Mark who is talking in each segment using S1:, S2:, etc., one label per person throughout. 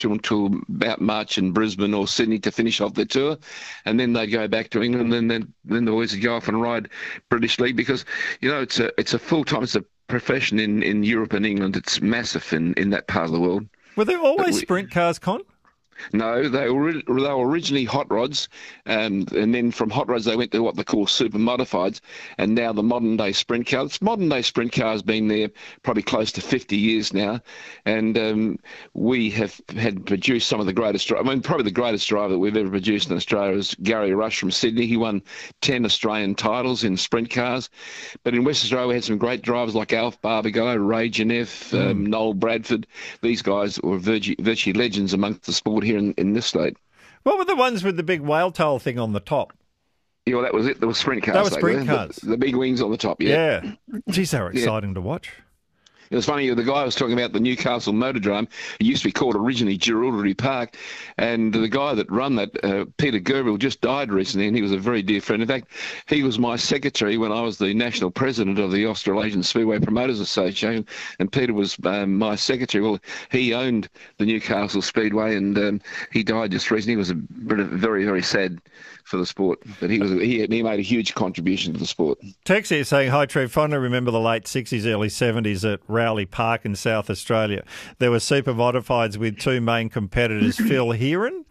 S1: until about March in Brisbane or Sydney to finish off their tour, and then they'd go back to England, and then the boys would go off and ride British League because it's a full time, it's a profession in Europe and England. It's massive in that part of the world.
S2: Were there always sprint cars, Con?
S1: No, they were originally hot rods, and then from hot rods they went to what they call super modifieds, and now the modern day sprint car. This modern day sprint car has been there probably close to 50 years now, and we had produced some of the greatest. I mean, probably the greatest driver that we've ever produced in Australia is Gary Rush from Sydney. He won 10 Australian titles in sprint cars, but in West Australia we had some great drivers like Alf Barbagallo, Ray Jeneff, Noel Bradford. These guys were virtually legends amongst the sport here in this state.
S2: What were the ones with the big whale tail thing on the top?
S1: Yeah, well, that was it. There were sprint cars.
S2: That was sprint cars.
S1: The big wings on the top, yeah.
S2: Yeah. Geez, they were exciting to watch.
S1: It was funny, the guy I was talking about, the Newcastle Motordrome, it used to be called originally Jerilderie Park, and the guy that run that, Peter Gerbill, just died recently, and he was a very dear friend. In fact, he was my secretary when I was the national president of the Australasian Speedway Promoters Association, and Peter was my secretary. Well, he owned the Newcastle Speedway, and he died just recently. It was very, very sad for the sport, but he made a huge contribution to the sport.
S2: Tex here saying, hi Trev, fondly remember the late 60s, early 70s at Rowley Park in South Australia. There were super modifieds with two main competitors, Phil Heron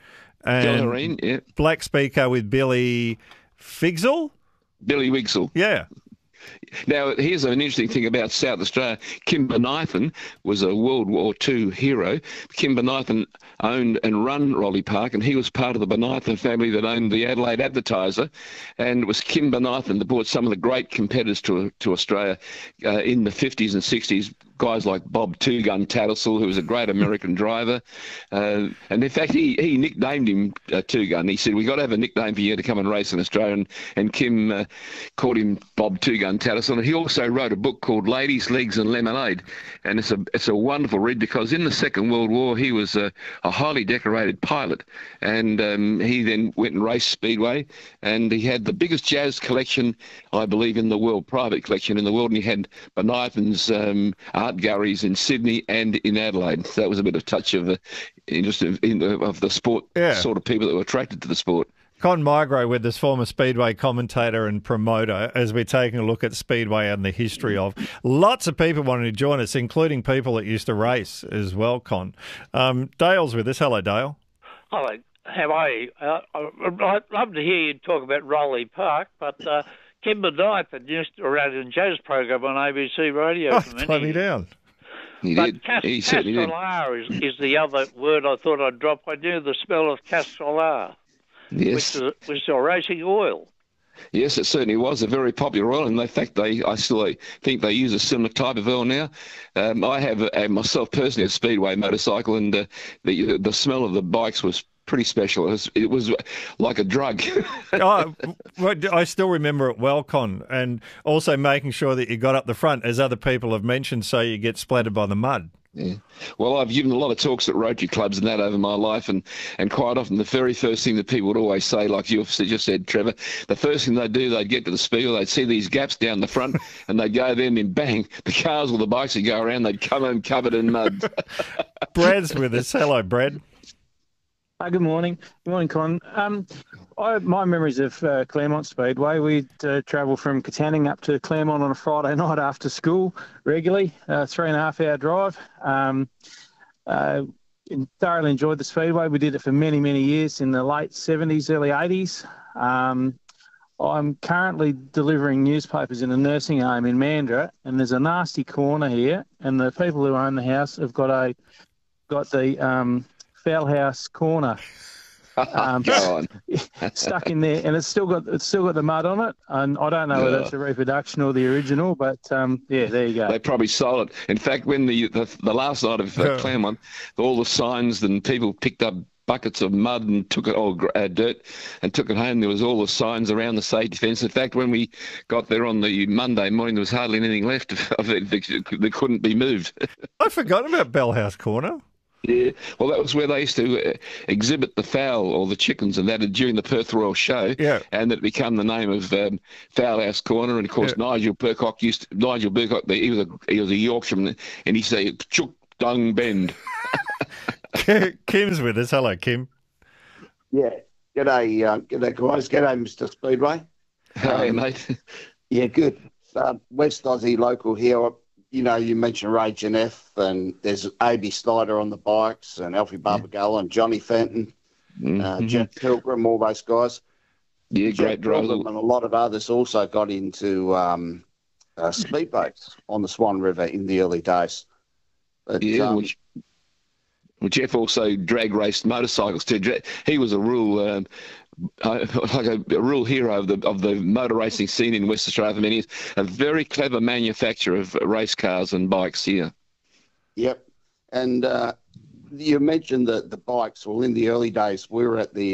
S2: and Black Speaker with Billy Figsel.
S1: Billy Wigsell.
S2: Yeah.
S1: Now, here's an interesting thing about South Australia. Kimber Knighton was a World War II hero. Kimber Knighton owned and run Rowley Park, and he was part of the Bonython family that owned the Adelaide Advertiser. And it was Kimber Knighton that brought some of the great competitors to Australia in the 50s and 60s. Guys like Bob Two Gun Tattersall, who was a great American driver. And in fact, he nicknamed him Two Gun. He said, we got to have a nickname for you to come and race in Australia. And Kim called him Bob Two Gun Tattersall. And he also wrote a book called Ladies, Legs and Lemonade. And it's a wonderful read because in the Second World War, he was a highly decorated pilot. And he then went and raced Speedway. And he had the biggest jazz collection, I believe, in the world, private collection in the world. And he had Bonython's art galleries in Sydney and in Adelaide. So that was a bit of touch of interest of the sport, sort of people that were attracted to the sport.
S2: Con Migro with this former Speedway commentator and promoter as we're taking a look at Speedway and the history of. Lots of people wanting to join us, including people that used to race as well, Con. Dale's with us. Hello, Dale.
S3: Hello. How are you? I'd love to hear you talk about Rowley Park, but Kimber Knighton used to run a jazz program on ABC Radio.
S2: Play me down.
S1: He
S3: but
S1: did. He certainly did.
S3: Castolar is the other word I thought I'd drop. I knew the smell of Castolar,
S1: yes,
S3: which is racing oil.
S1: Yes, it certainly was a very popular oil, and in fact, I still think they use a similar type of oil now. I have myself personally a Speedway motorcycle, and the smell of the bikes was pretty special. It was like a drug.
S2: I still remember it well, Con, and also making sure that you got up the front, as other people have mentioned, so you get splattered by the mud.
S1: Yeah. Well, I've given a lot of talks at Rotary clubs and that over my life, and quite often the very first thing that people would always say, like you just said, Trevor, the first thing they'd do, they'd get to the speedway, they'd see these gaps down the front, and they'd go there and then bang, the cars or the bikes would go around, they'd come home covered in mud.
S2: Brad's with us. Hello, Brad.
S4: Good morning. Good morning, Con. My memories of Claremont Speedway, we'd travel from Katanning up to Claremont on a Friday night after school regularly, 3.5 hour drive. Thoroughly enjoyed the Speedway. We did it for many, many years in the late 70s, early 80s. I'm currently delivering newspapers in a nursing home in Mandurah, and there's a nasty corner here, and the people who own the house have got the foul house corner stuck in there, and it's still got the mud on it, and I don't know whether it's a reproduction or the original, but there you go.
S1: They probably sold it. In fact, when the last night of Claremont, all the signs and people picked up buckets of mud and took it, all dirt, and took it home. There was all the signs around the safety fence. In fact, when we got there on the Monday morning, there was hardly anything left of it that couldn't be moved.
S2: I'd forgotten about Bellhouse Corner.
S1: Yeah, well, that was where they used to exhibit the fowl or the chickens and that during the Perth Royal Show, and it became the name of Fowl House Corner. And of course, Nigel Burcock, he was a Yorkshireman, and he said "Chook Dung Bend."
S2: Kim's with us. Hello, Kim.
S5: Yeah. G'day, guys. G'day, Mr. Speedway.
S1: Hey, mate.
S5: Yeah, good. West Aussie local here. You know, you mentioned Ray Jeff, and there's A.B. Snyder on the bikes, and Alfie Barbagallo and Johnny Fenton, Jeff Pilgrim, all those guys.
S1: Yeah, great driver.
S5: And a lot of others also got into speedboats on the Swan River in the early days. But,
S1: well, Jeff also drag raced motorcycles too. He was a real, like a real hero of the motor racing scene in West Australia for many years. A very clever manufacturer of race cars and bikes here.
S5: Yep, and you mentioned the bikes. Well, in the early days, we were at the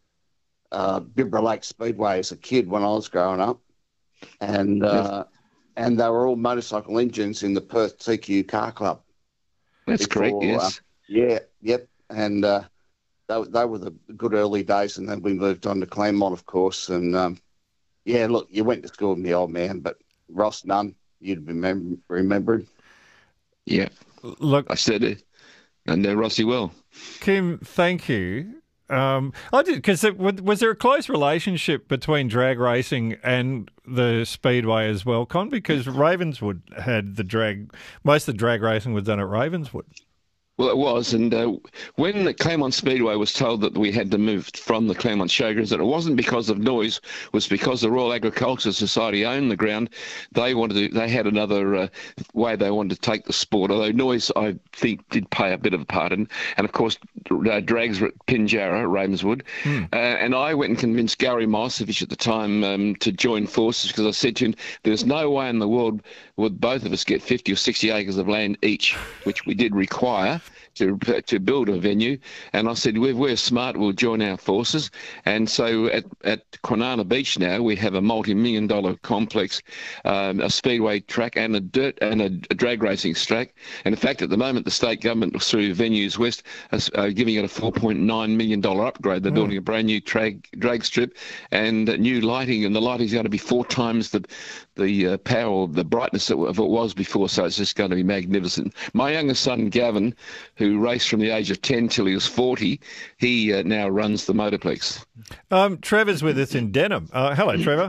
S5: Bibra Lake Speedway as a kid when I was growing up, and they were all motorcycle engines in the Perth TQ Car Club.
S1: That's correct, yes.
S5: Yep. And they were the good early days, and then we moved on to Claremont, of course. And, look, you went to school with me, old man, but Ross Nunn, you'd remember him.
S1: Yeah.
S2: Look,
S1: I said it. I know Rossi well.
S2: Kim, thank you. Because was there a close relationship between drag racing and the speedway as well, Con? Because Ravenswood had most of the drag racing was done at Ravenswood.
S1: Well, it was, and when the Claremont Speedway was told that we had to move from the Claremont Showgrounds, that it wasn't because of noise, it was because the Royal Agricultural Society owned the ground. They had another way they wanted to take the sport, although noise, I think, did play a bit of a part in. And, of course, drags were at Pinjarra, Ravenswood. And I went and convinced Gary Mosevich at the time to join forces, because I said to him, there's no way in the world would both of us get 50 or 60 acres of land each, which we did require to build a venue. And I said, we're smart, we'll join our forces. And so at Kwinana Beach now, we have a multi-million-dollar complex, a speedway track and a drag racing track. And in fact, at the moment, the state government through Venues West are giving it a $4.9 million upgrade. They're building a brand new drag strip and new lighting, and the lighting's going to be 4 times the power, the brightness of it was before, so it's just going to be magnificent. My youngest son, Gavin, who raced from the age of 10 till he was 40, he now runs the Motorplex.
S2: Trevor's with us in Denham. Hello, Trevor.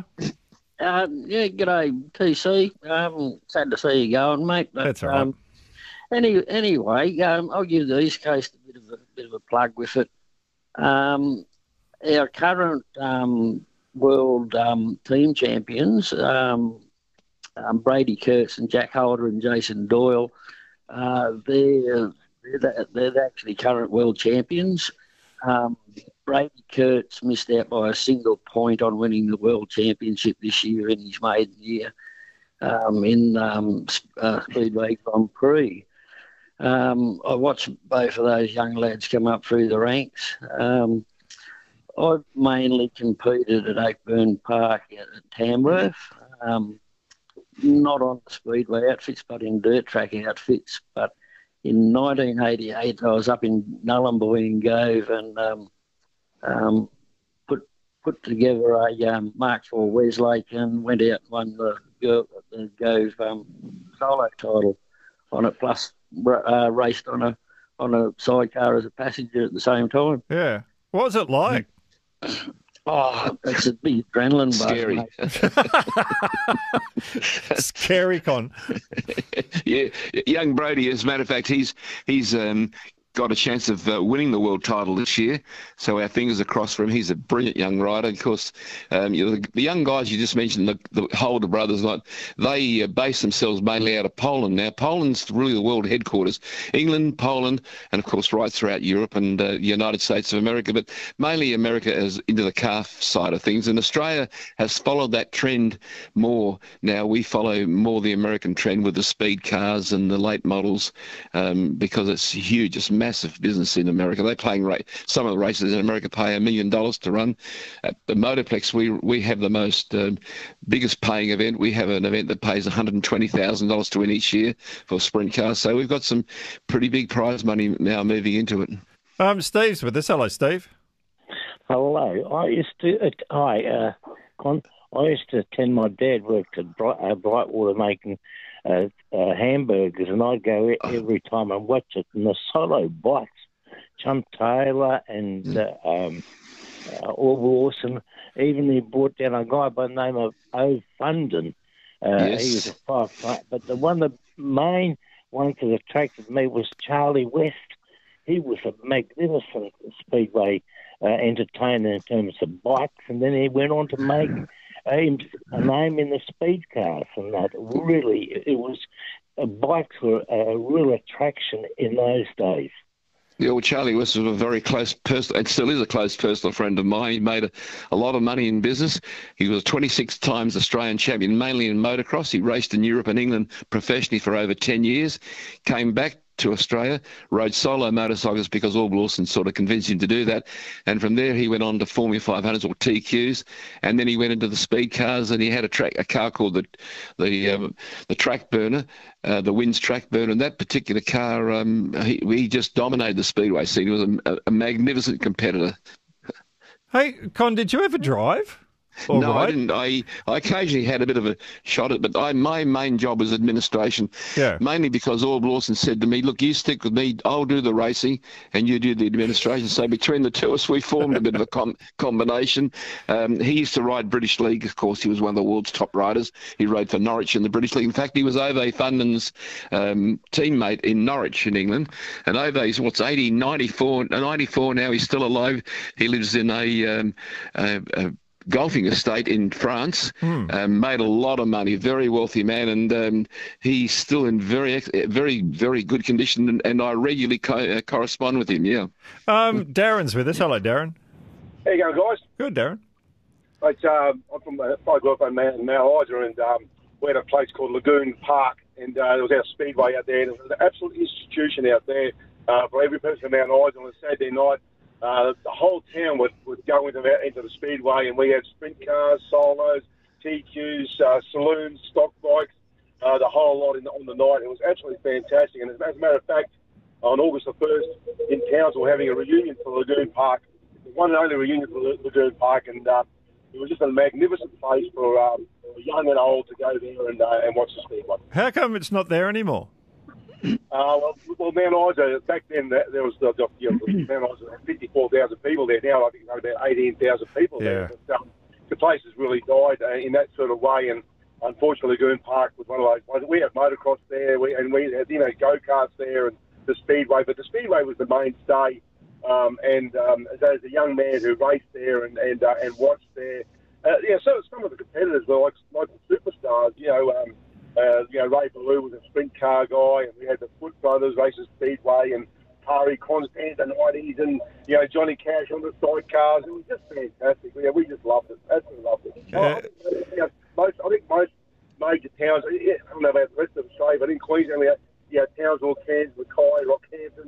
S6: G'day, TC. Sad to see you going, mate. But,
S2: that's all right.
S6: Anyway, I'll give the East Coast a bit of a plug with it. Our current world team champions, Brady Kurtz and Jack Holder and Jason Doyle, they're actually current world champions. Brady Kurtz missed out by a single point on winning the world championship this year in his maiden year in Speedway Grand Prix. I watched both of those young lads come up through the ranks. I've mainly competed at Oakburn Park at Tamworth, not on the speedway outfits, but in dirt track outfits. But in 1988, I was up in Nullarbor in Gove and put together a Mark IV Westlake and went out and won the Gove solo title on it, plus raced on a sidecar as a passenger at the same time.
S2: Yeah. What was it like?
S6: Oh, it's a big adrenaline
S1: Scary.
S2: Scary, Con.
S1: Yeah, young Brody, as a matter of fact, he's got a chance of winning the world title this year. So our fingers are crossed for him. He's a brilliant young rider. Of course, the young guys you just mentioned, the Holder brothers, they base themselves mainly out of Poland. Now, Poland's really the world headquarters. England, Poland, and of course right throughout Europe and the United States of America, but mainly America is into the car side of things. And Australia has followed that trend more. Now we follow more the American trend with the speed cars and the late models because it's huge. It's massive business in America. They're playing some of the races in America pay $1 million to run. At the Motorplex, we have the most biggest paying event. We have an event that pays $120,000 to win each year for sprint cars. So we've got some pretty big prize money now moving into it.
S2: Steve's with us. Hello, Steve.
S7: Hello. I used to attend. My dad worked at Brightwater making hamburgers, and I'd go every time and watch it. And the solo bikes Chum Taylor and Orville Lawson. Even he brought down a guy by the name of O'Funden.
S1: Yes.
S7: He was a 5. But the main one that attracted me was Charlie West. He was a magnificent speedway entertainer in terms of bikes, and then he went on to make a name in the speed cars, and that really, bikes were a real attraction in those days.
S1: Yeah, well, Charlie West was a very close personal, and still is a close personal friend of mine. He made a lot of money in business. He was 26 times Australian champion, mainly in motocross. He raced in Europe and England professionally for over 10 years, came back to Australia, rode solo motorcycles because Orville Lawson sort of convinced him to do that. And from there, he went on to Formula 500s or TQs. And then he went into the speed cars, and he had a car called the Track Burner, the Wins Track Burner. And that particular car, he just dominated the speedway scene. He was a magnificent competitor.
S2: Hey, Con, did you ever drive?
S1: No, I didn't. I occasionally had a bit of a shot at it, but my main job was administration.
S2: Yeah.
S1: Mainly because Orville Lawson said to me, look, you stick with me, I'll do the racing and you do the administration. So between the two of us, we formed a bit of a combination. He used to ride British League, of course. He was one of the world's top riders. He rode for Norwich in the British League. In fact, he was Ove Funden's teammate in Norwich in England. And Ove's, 94 now. He's still alive. He lives in a golfing estate in France, made a lot of money, very wealthy man, and he's still in very, very good condition, and I regularly correspond with him, yeah.
S2: Darren's with us. Hello, Darren.
S8: How you going, guys?
S2: Good, Darren.
S8: I'm from I grew up in Mount Isa, and we had a place called Lagoon Park, and there was our speedway out there, and it was an absolute institution out there for every person in Mount Isa on a Saturday night. The whole town would go into the speedway, and we had sprint cars, solos, TQs, saloons, stock bikes, the whole lot on the night. It was absolutely fantastic. And as a matter of fact, on August the 1st in Townsville, we're having a reunion for Lagoon Park, the one and only reunion for Lagoon Park, and it was just a magnificent place for young and old to go there and watch the speedway.
S2: How come it's not there anymore?
S8: Well, Mount Isa, back then there was Mount Isa had 54,000 people there. Now I think there's about 18,000 people there. But, the place has really died in that sort of way, and unfortunately Lagoon Park was one of those. We had motocross there, we had go-karts there, and the speedway. But the speedway was the mainstay. As a young man who raced there and watched there, so some of the competitors were like the superstars, Ray Ballou was a sprint car guy, and we had the Foot Brothers racing speedway, and Pari Constant in the 90s, and Johnny Cash on the sidecars. It was just fantastic. We just loved it. Absolutely loved it.
S2: Yeah.
S8: I think most major towns, I don't know about the rest of Australia, but in Queensland we had Townsville, Cairns, Mackay, Rockhampton.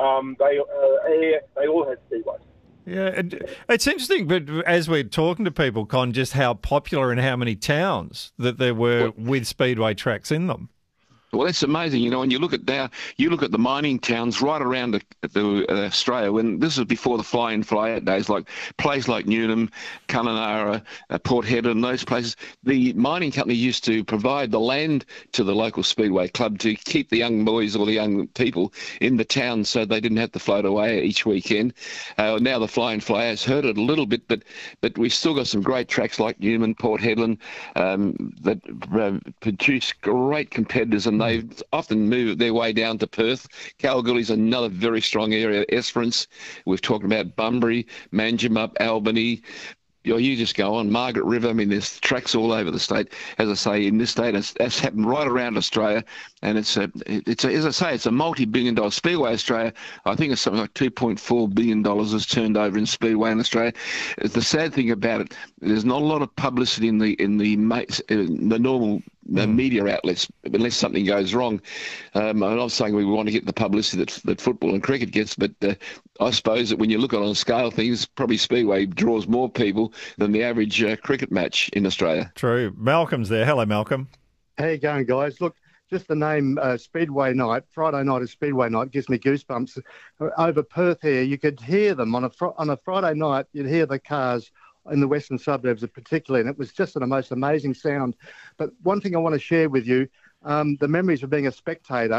S8: They all had speedways.
S2: Yeah, it's interesting, but as we're talking to people, Con, just how popular and how many towns that there were with speedway tracks in them.
S1: Well, that's amazing. When you look at the mining towns right around Australia, when this was before the fly-in, fly-out days, like places like Newnham, Kununurra, Port Hedland, those places, the mining company used to provide the land to the local speedway club to keep the young boys or the young people in the town so they didn't have to float away each weekend. Now the fly-in, fly-out's hurt it a little bit, but we've still got some great tracks like Newman, Port Hedland, that produce great competitors, and they often move their way down to Perth. Kalgoorlie's another very strong area. Esperance, we've talked about Bunbury, Manjimup, Albany. You just go on Margaret River. I mean, there's tracks all over the state. As I say, in this state, that's happened right around Australia, and it's as I say, it's a multi-billion-dollar speedway. Australia, I think it's something like $2.4 billion is turned over in speedway in Australia. The sad thing about it, there's not a lot of publicity in the normal media outlets unless something goes wrong. I'm not saying we want to get the publicity that football and cricket gets, but I suppose that when you look at it on a scale of things, probably speedway draws more people than the average cricket match in Australia.
S2: True. Malcolm's there. Hello, Malcolm.
S9: How you going, guys? Look, just the name Speedway Night, Friday night is Speedway Night, gives me goosebumps. Over Perth here, you could hear them on a Friday night. You'd hear the cars in the western suburbs particularly, and it was just the most amazing sound. But one thing I want to share with you, the memories of being a spectator,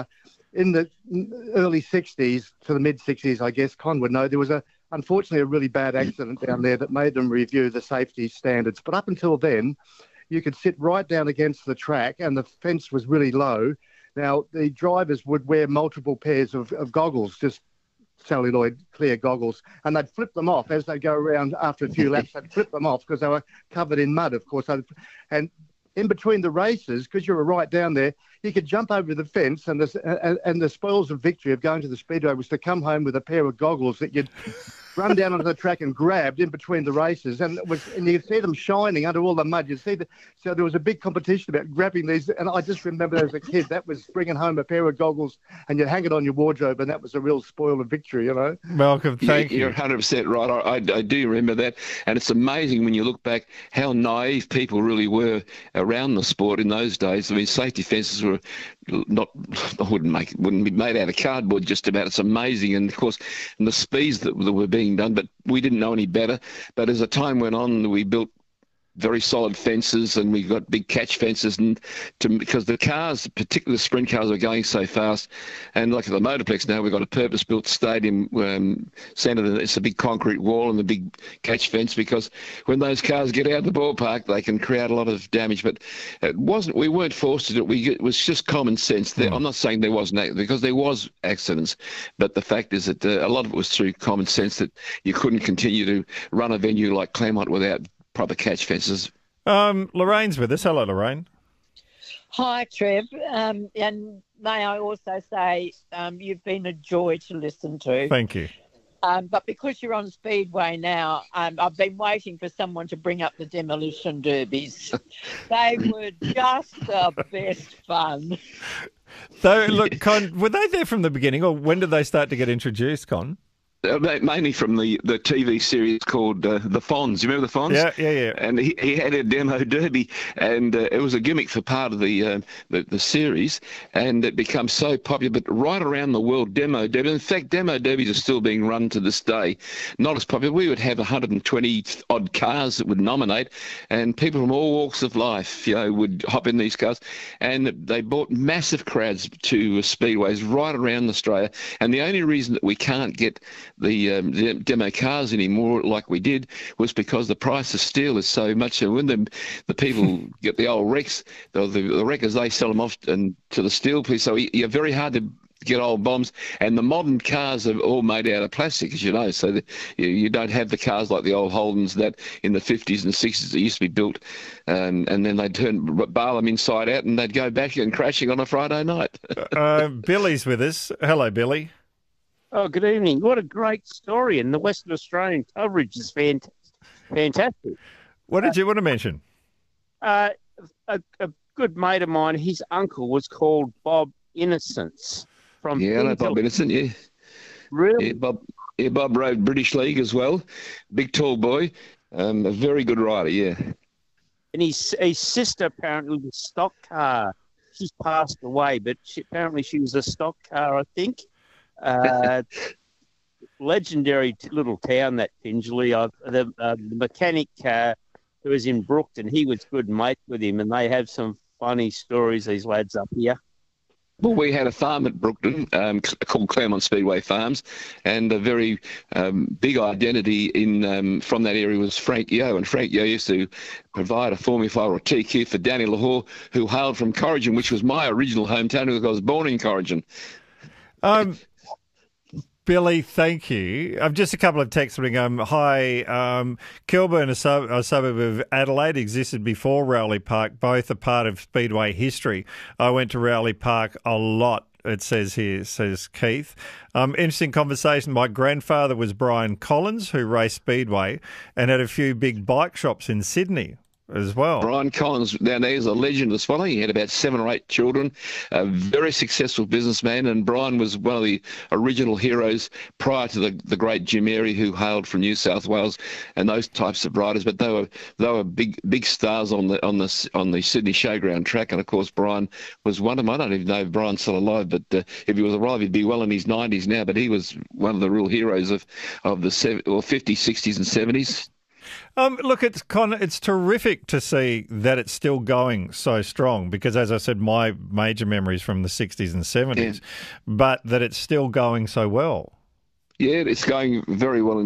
S9: in the early 60s to the mid 60s, I guess Con would know, there was unfortunately a really bad accident down there that made them review the safety standards. But up until then, you could sit right down against the track and the fence was really low. Now, the drivers would wear multiple pairs of goggles, just celluloid clear goggles, and they'd flip them off as they go around after a few laps. They'd flip them off because they were covered in mud, of course. And in between the races, because you were right down there, you could jump over the fence, and the spoils of victory of going to the speedway was to come home with a pair of goggles that you'd run down onto the track and grabbed in between the races, and you'd see them shining under all the mud. So there was a big competition about grabbing these, and I just remember as a kid that was bringing home a pair of goggles, and you'd hang it on your wardrobe, and that was a real spoil of victory, you know.
S2: Malcolm, thank you.
S1: You're 100% right. I do remember that, and it's amazing when you look back how naive people really were around the sport in those days. I mean, safety fences were wouldn't be made out of cardboard just about. It's amazing, and of course, and the speeds that were being done, but we didn't know any better. But as the time went on, we built very solid fences, and we got big catch fences, and because the cars, particularly the sprint cars, are going so fast. And like at the Motorplex now, we've got a purpose-built stadium centre. It's a big concrete wall and a big catch fence, because when those cars get out of the ballpark, they can create a lot of damage. But we weren't forced to do it. It was just common sense. I'm not saying there wasn't, because there was accidents, but the fact is that a lot of it was through common sense, that you couldn't continue to run a venue like Claremont without proper catch fences.
S2: Lorraine's with us. Hello, Lorraine.
S10: Hi, Trev. And may I also say you've been a joy to listen to.
S2: Thank you.
S10: But because you're on Speedway now, I've been waiting for someone to bring up the demolition derbies. They were just the best fun.
S2: So, look, Con, were they there from the beginning, or when did they start to get introduced, Con?
S1: Mainly from the TV series called The Fonz. You remember The Fonz?
S2: Yeah.
S1: And he had a demo derby, and it was a gimmick for part of the series, and it became so popular. But right around the world, demo derby. In fact, demo derbies are still being run to this day. Not as popular. We would have 120 odd cars that would nominate, and people from all walks of life, would hop in these cars, and they brought massive crowds to speedways right around Australia. And the only reason that we can't get the demo cars anymore like we did was because the price of steel is so much. And when the people get the old wrecks, the wreckers, they sell them off to the steel piece. So you're very hard to get old bombs. And the modern cars are all made out of plastic, as you know. So you don't have the cars like the old Holdens that in the 50s and 60s that used to be built. And then they'd bar them inside out, and they'd go back and crashing on a Friday night.
S2: Billy's with us. Hello, Billy.
S11: Oh, good evening. What a great story, and the Western Australian coverage is fantastic.
S2: What did you want to mention?
S11: A good mate of mine, his uncle was called Bob Innocence. Bob
S1: Innocent, yeah.
S11: Really?
S1: Yeah, Bob rode British League as well. Big, tall boy. A very good rider, yeah.
S11: And his sister apparently was a stock car. She's passed away, but apparently she was a stock car, I think. Legendary little town, that Pingelly. The mechanic who was in Brookton, he was good mate with him, and they have some funny stories, these lads up here.
S1: Well, we had a farm at Brookton called Claremont Speedway Farms, and a very big identity from that area was Frank Yeo. And Frank Yeo used to provide a Formula 5 or a TQ for Danny Lahore, who hailed from Corrigan, which was my original hometown, because I was born in Corrigan.
S2: Billy, thank you. Just a couple of texts. Hi, Kilburn, a suburb of Adelaide, existed before Rowley Park, both a part of Speedway history. I went to Rowley Park a lot, it says here, says Keith. Interesting conversation. My grandfather was Brian Collins, who raced Speedway and had a few big bike shops in Sydney as well.
S1: Brian Collins down there is a legend as well. He had about 7 or 8 children, a very successful businessman, and Brian was one of the original heroes prior to the great Jim Airy, who hailed from New South Wales, and those types of riders. But they were big stars on the Sydney Showground track, and of course Brian was one of them. I don't even know if Brian's still alive, but if he was alive, he'd be well in his 90s now. But he was one of the real heroes of the 50s, 60s, and 70s.
S2: Look, it's terrific to see that it's still going so strong because, as I said, my major memories from the 60s and 70s, but that it's still going so well.
S1: Yeah, it's going very well